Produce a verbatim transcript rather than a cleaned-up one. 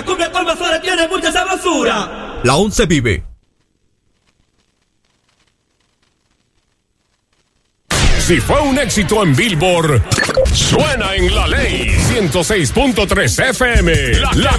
La cumbia con basura tiene mucha sabrosura. La once vive. Si fue un éxito en Billboard, suena en La Ley ciento seis punto tres F M. La, la